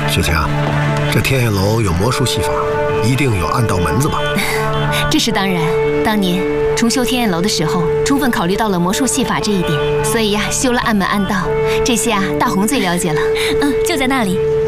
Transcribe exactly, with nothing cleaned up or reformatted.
雪晴，这天焰楼有魔术戏法，一定有暗道门子吧？ 这是当然。当年重修天焰楼的时候，充分考虑到了魔术戏法这一点，所以呀，修了暗门暗道。这些啊，大红最了解了。 嗯，就在那里。